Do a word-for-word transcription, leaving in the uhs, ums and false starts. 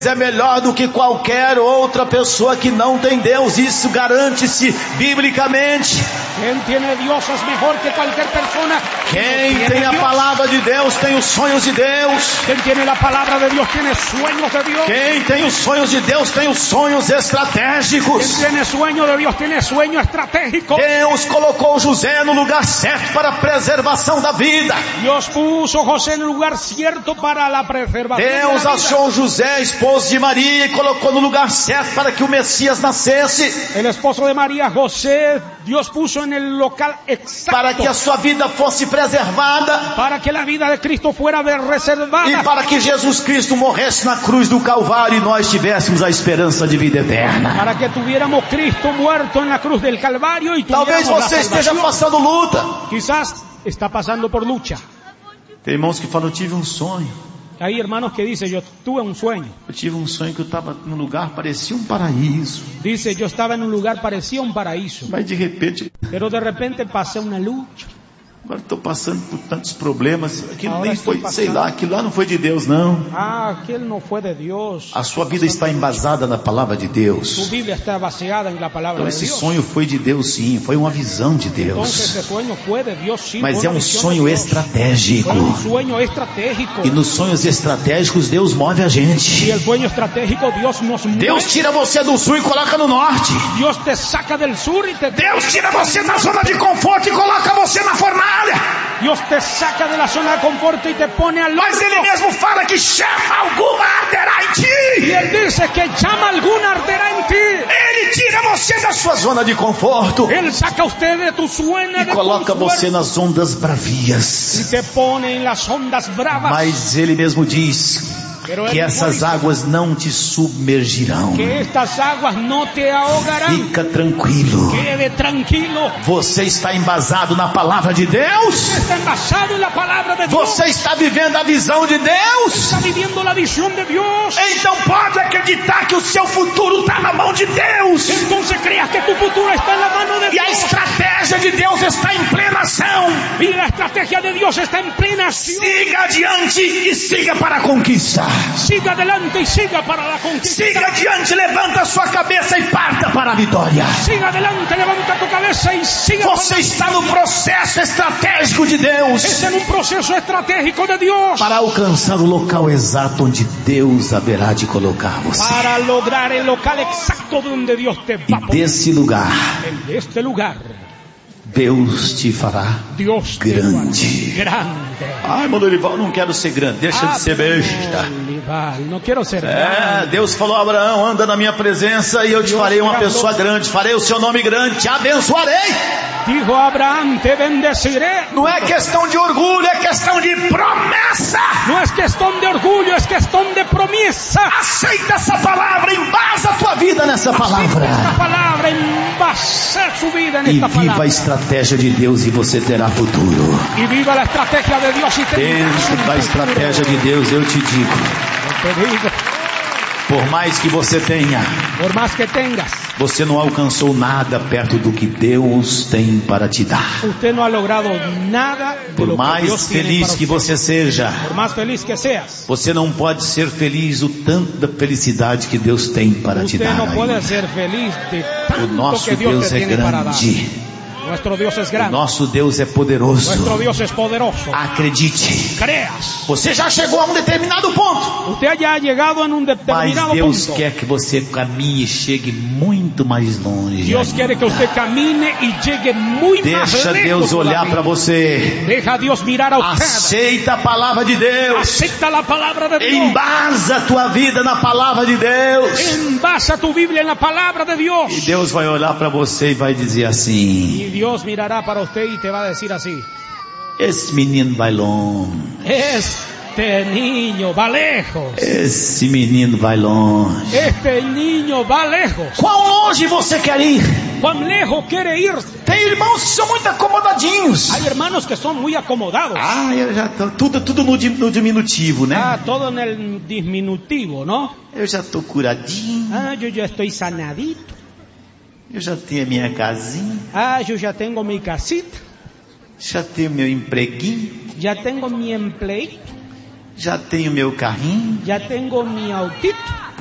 é melhor do que qualquer outra pessoa que não tem Deus. Isso garante-se biblicamente. Quem tem Deus é melhor que qualquer pessoa. Quem tem a palavra de Deus tem os sonhos de Deus. Quem tem a palavra de Deus tem sonhos de Deus. Quem tem os sonhos de Deus tem os sonhos estratégicos. Quem tem sonhos de Deus tem sonhos estratégicos. Deus colocou José no lugar certo para a preservação da vida. Deus puso José no lugar certo para a preservação. Deus achou José, esposo de Maria, e colocou no lugar certo para que o Messias nascesse. El esposo de María, José, Dios puso en el local exacto para que a sua vida fosse preservada, para que la vida de Cristo fuera reservada, e para que Jesus Cristo morresse na cruz do Calvário e nós tivéssemos a esperança de vida eterna. Para que tuviéramos Cristo muerto en la cruz del Calvario y talvez você esteja passando luta. Quizás está pasando por lucha. Tem irmãos que falam: eu tive um sonho. Hay hermanos que dicen: yo tuve un sueño. Eu tive um sonho que eu estava num lugar parecia um paraíso. Dice: yo estaba en un lugar parecía un paraíso. Mas de repente, pero de repente pasé una lucha. Agora estou passando por tantos problemas. Aquilo nem foi, sei lá, aquilo lá não foi de Deus, não. Ah, aquilo não foi de Deus. A sua vida está embasada na palavra de Deus. Sua Bíblia está baseada na palavra então, de Deus. Esse sonho foi de Deus, sim. Foi uma visão de Deus. Então, esse sonho foi de Deus, sim. Mas é um sonho estratégico. Foi um sonho estratégico. E nos sonhos estratégicos Deus move a gente. E o sonho estratégico Deus nos move. Deus tira você do sul e coloca no norte. Deus te saca do sul e te. Deus tira você da zona de conforto e coloca você na fornalha. Deus te saca de la zona de conforto e te pone al horno. Mas Ele mesmo fala que chama alguma arderá em ti. E Ele diz que chama alguma arderá em ti. Ele tira você da sua zona de conforto. Ele saca você de tu zona e de coloca conforto. Você nas ondas bravias. E te pone em las ondas bravas. Mas Ele mesmo diz que essas águas não te submergirão. Que estas águas não te ahogarão. Fica tranquilo. Quede tranquilo. Você está embasado na palavra de Deus. Você está embasado na palavra de Deus. Você está vivendo a visão de Deus. Está vivendo a visão de Deus. Então pode acreditar que o seu futuro está na mão de Deus. Então creas que tu futuro está na mão de Deus. E a estratégia de Deus está em plena ação. E a estratégia de Deus está em plena ação. Siga adiante e siga para a conquista. Siga adelante e siga para a conquista. Siga adiante, levanta sua cabeça e parta para a vitória. Siga adelante, levanta tua cabeça e siga. Você está no processo estratégico de Deus. Está em um processo estratégico de Deus. Para alcançar o local exato onde Deus haverá de colocar você. Para lograr o local exato onde Deus te vai. E desse lugar. Deste lugar. Deus te fará Deus grande. grande. Ai, irmão Dorival, não quero ser grande. Deixa ah, de ser besta. Dorival, não quero ser é, grande. Deus falou a Abraão: anda na minha presença e eu te Deus farei uma pessoa grande. Farei o seu nome grande, te abençoarei. Dijo Abraão: te bendecirei. Não é questão de orgulho, é questão de promessa. Não é questão de orgulho, é questão de promessa. Aceita essa palavra, embasa a tua vida nessa palavra. Aceita essa palavra, embasa a sua vida nesta palavra. E viva a estratégia de Deus e você terá futuro. E viva a estratégia de Deus e terá Dentro da estratégia de Deus, eu te digo. Eu te digo. Por mais que você tenha, por mais que tenhas, você não alcançou nada perto do que Deus tem para te dar. Você não ha logrado nada de por lo mais que Deus feliz que você seja, por mais feliz que seas, você não pode ser feliz o tanto da felicidade que Deus tem para te dar. Você não pode ainda. ser feliz de tanto o nosso que Deus Deus te é tiene para dar. grande. Nuestro Deus é grande. O nosso Deus é poderoso. Nuestro Deus é poderoso. Acredite. Creas. Você já chegou a um determinado ponto. Você já chegado em um determinado Mas Deus ponto. quer que você caminhe e chegue muito mais longe. Deus quer que você caminhe e chegue muito mais longe. Deixa Deus olhar para você. Deixa Deus mirar a você. Aceita a palavra de Deus. Aceita a palavra de Deus. Embasa a tua vida na palavra de Deus. Embasa tu Bíblia na palavra de Deus. E Deus vai olhar para você e vai dizer assim. E Deus mirará para você e te vai dizer assim: esse menino vai longe. Este niño va lejos. Esse menino vai longe. Este niño va lejos. Quão longe você quer ir? Quão lejos quer ir? Tem irmãos que são muito acomodadinhos. Há irmãos que são muito acomodados. Ah, eu já tô, tudo, tudo no, no diminutivo, né? Ah, todo no diminutivo, não? Eu já tô curadinho. Ah, eu já estou sanadito. Eu já tenho a minha casinha. Ah, eu já tenho minha casita. Já tenho meu empreguinho. Já tenho meu emprego. já tenho meu carrinho, ya tengo mi autito,